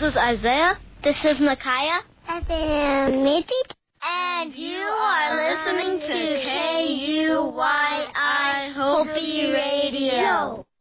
is Isaiah. This is Micaiah. This is Mitzi. And you are listening to KUYI Hopi Radio.